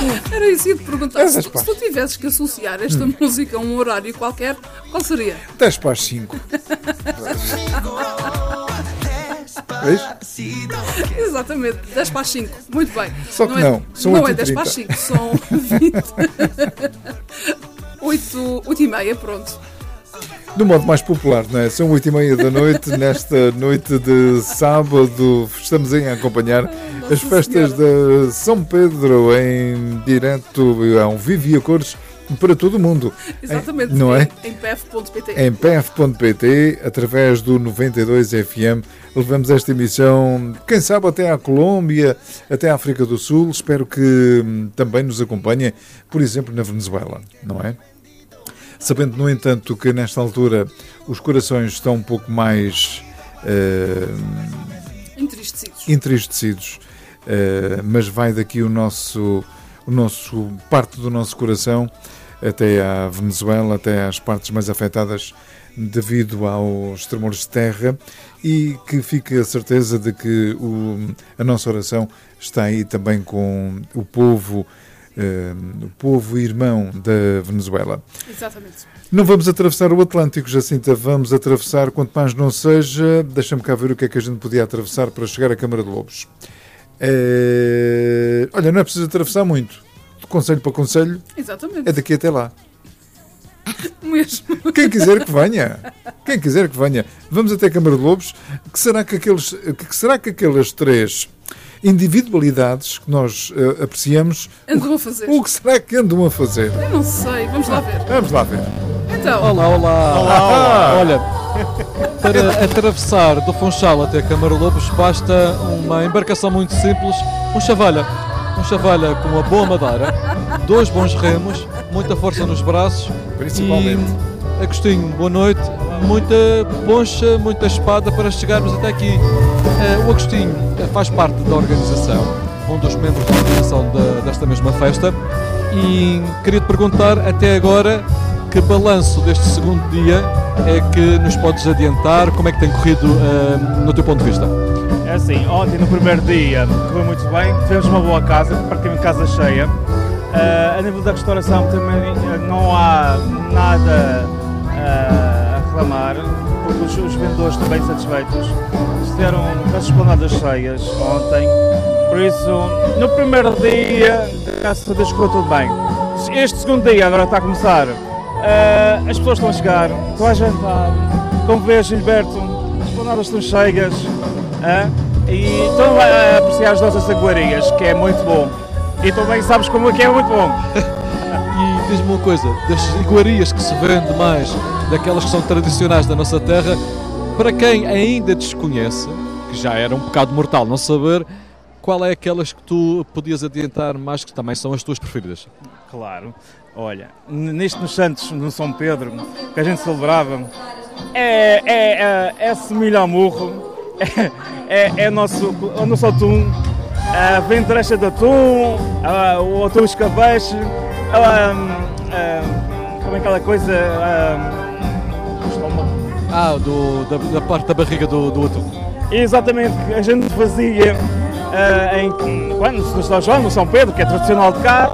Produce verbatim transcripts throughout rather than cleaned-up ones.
Era isso que ia te perguntar. Se, se tu tivesses que associar esta hum. música a um horário qualquer, qual seria? dez para as cinco. Exatamente, dez para as cinco. Muito bem. Só que não, não, é, são não é dez para as cinco, são vinte. oito, oito e meia, pronto. Do modo mais popular, não é? São oito e meia da noite, nesta noite de sábado. Estamos aí a acompanhar Nossa as festas Senhora. de São Pedro em direto, ao vivo e a cores para todo o mundo. Exatamente, em, não é? Em P F ponto P T. Em P F ponto P T, através do noventa e dois F M, levamos esta emissão, quem sabe até à Colômbia, até à África do Sul. Espero que hum, também nos acompanhem, por exemplo, na Venezuela, não é? Sabendo, no entanto, que nesta altura os corações estão um pouco mais uh, entristecidos, entristecidos uh, mas vai daqui o nosso, o nosso, parte do nosso coração até à Venezuela, até às partes mais afetadas devido aos tremores de terra, e que fique a certeza de que o, a nossa oração está aí também com o povo, Uh, o povo irmão da Venezuela. Exatamente. Não vamos atravessar o Atlântico, Jacinta, vamos atravessar, quanto mais não seja, deixa-me cá ver o que é que a gente podia atravessar para chegar à Câmara de Lobos. Uh, olha, não é preciso atravessar muito, de concelho para concelho. Exatamente. É daqui até lá. Mesmo. Quem quiser que venha, quem quiser que venha. Vamos até a Câmara de Lobos. Que será que aqueles, que será que aquelas três individualidades que nós uh, apreciamos andam a fazer? O que será que andam a fazer? Eu não sei, vamos lá ver. Vamos lá ver. Então. Olá, olá. Olá, olá. Olha, para atravessar do Funchal até a Câmara de Lobos basta uma embarcação muito simples, um chavalha. Um chavalha com uma boa madeira, dois bons remos, muita força nos braços. Principalmente. E, Agostinho, boa noite. Muita poncha, muita espada para chegarmos até aqui. Uh, o Agostinho faz parte da organização, um dos membros da organização da, desta mesma festa, e queria te perguntar até agora que balanço deste segundo dia é que nos podes adiantar, como é que tem corrido uh, no teu ponto de vista? É assim, ontem no primeiro dia correu muito bem, tivemos uma boa casa, praticamente casa cheia. Uh, a nível da restauração também não há nada uh, a reclamar, porque os, os vendedores estão bem satisfeitos. Estiveram as esplanadas cheias ontem, por isso no primeiro dia, graças a Deus, correu tudo bem. Este segundo dia agora está a começar, uh, as pessoas estão a chegar, estão a jantar, como vês, Gilberto, as esplanadas estão cheias, uh, e estão a apreciar as nossas iguarias, que é muito bom. E também sabes como é que é muito bom. E diz-me uma coisa, das iguarias que se vende mais, daquelas que são tradicionais da nossa terra, para quem ainda desconhece, que já era um pecado mortal não saber, qual é aquelas que tu podias adiantar mais, que também são as tuas preferidas? Claro, olha, neste nos Santos, no São Pedro, que a gente celebrava, é, é, é, é semelhante ao murro, é, é, é nosso, o nosso atum, a ventrecha de atum, a, o atum escabeche, a, a, como é aquela coisa... A, Ah, do, da, da parte da barriga do, do atum. Exatamente, que a gente fazia uh, em, quando, no São João, no São Pedro, que é tradicional de cá.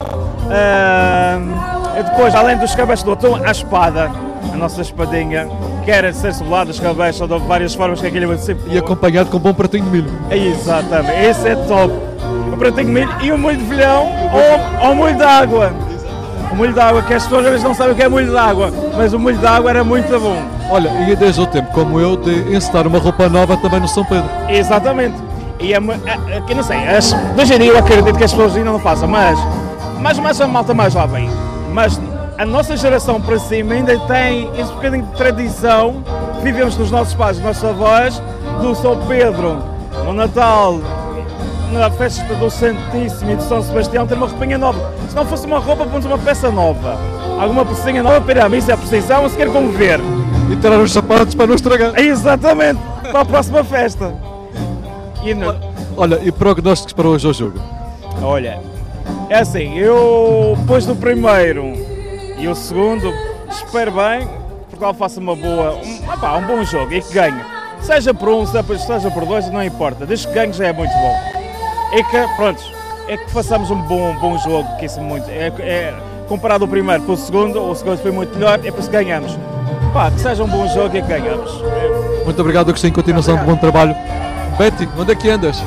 Uh, e depois, além dos escabeches do atum, a espada, a nossa espadinha, que era de ser cebolada, escabeche, de várias formas que aquele sempre... E acompanhado com um bom pratinho de milho. Exatamente, esse é top. O pratinho de milho e o molho de vilhão ou, ou o molho de água. O molho de água, que as pessoas às vezes não sabem o que é molho de água, mas o molho de água era muito bom. Olha, e desde o tempo, como eu, de encetar uma roupa nova também no São Pedro. Exatamente. E é, eu não sei, as, hoje em dia eu acredito que as pessoas ainda não façam, mas, mas, mas a malta mais jovem. Mas a nossa geração para cima ainda tem esse bocadinho de tradição que vivemos com os nossos pais, os nossos avós, do São Pedro, no Natal, na festa do Santíssimo e do São Sebastião, ter uma roupinha nova. Se não fosse uma roupa, pomos uma peça nova. Alguma pecinha nova para ir à missa, à procissão, ou se quer conviver. E tirar os sapatos para não estragar. Exatamente, para a próxima festa. E no... Olha, e prognósticos para hoje ao jogo? Olha, é assim, eu depois do primeiro e o segundo, espero bem, Portugal faça uma boa, um, opa, um bom jogo e que ganhe. Seja por um, seja por dois, não importa, desde que ganhe já é muito bom. E que, pronto, é que façamos um bom, bom jogo, que isso é muito. É, é, comparado o primeiro com o segundo, o segundo foi muito melhor, é por isso que ganhamos. Pá, que seja um bom jogo e que ganhamos. Muito obrigado, Agostinho. Continuação de bom trabalho. Betty, onde é que andas?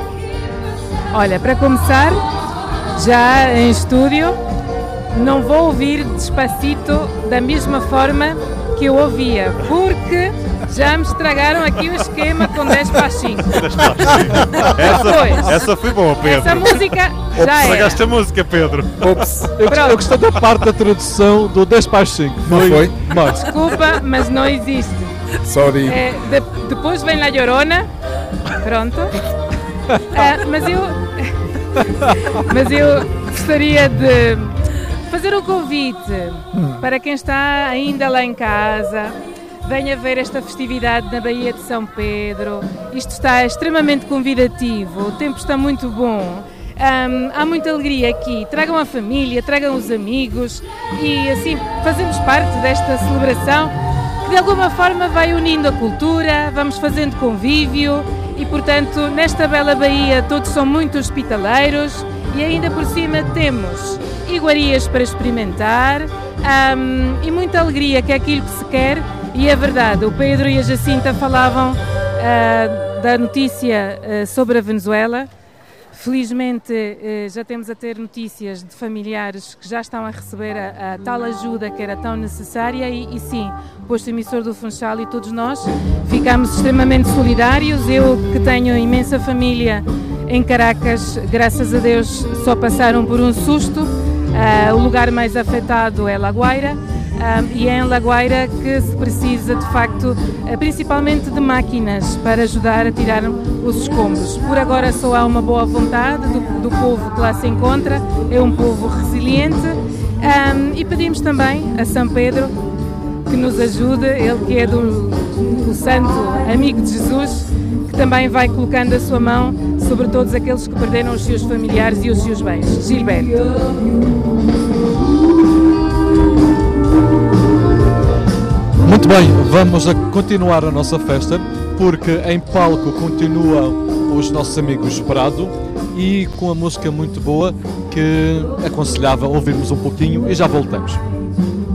Olha, para começar, já em estúdio, não vou ouvir Despacito da mesma forma que eu ouvia, porque já me estragaram aqui o esquema com dez para as cinco. Essa, essa foi boa, Pedro. Essa música já era. Estragaste a música, Pedro. Ops. Eu, eu gostei da parte da tradução do dez para as cinco. Não foi? Mas, Desculpa, mas não existe. Sorry. É, de- depois vem La Llorona, pronto. Ah, mas eu mas eu gostaria de fazer um convite para quem está ainda lá em casa. Venha ver esta festividade na Baía de São Pedro. Isto está extremamente convidativo, o tempo está muito bom. Um, há muita alegria aqui. Tragam a família, tragam os amigos e assim fazemos parte desta celebração que de alguma forma vai unindo a cultura, vamos fazendo convívio e, portanto, nesta bela Baía todos são muito hospitaleiros e ainda por cima temos iguarias para experimentar um, e muita alegria, que é aquilo que se quer. E é verdade, o Pedro e a Jacinta falavam uh, da notícia uh, sobre a Venezuela. Felizmente uh, já temos a ter notícias de familiares que já estão a receber a, a tal ajuda que era tão necessária e, e sim, o posto emissor do Funchal e todos nós ficamos extremamente solidários. Eu, que tenho imensa família em Caracas, graças a Deus só passaram por um susto. Uh, o lugar mais afetado é La Guaira. Um, e é em La Guaira que se precisa, de facto, principalmente de máquinas para ajudar a tirar os escombros. Por agora só há uma boa vontade do, do povo que lá se encontra, é um povo resiliente um, e pedimos também a São Pedro que nos ajude, ele que é do, do santo amigo de Jesus, que também vai colocando a sua mão sobre todos aqueles que perderam os seus familiares e os seus bens. Gilberto. muito bem, vamos a continuar a nossa festa, porque em palco continuam os nossos amigos Prado e com a música muito boa que aconselhava ouvirmos um pouquinho e já voltamos.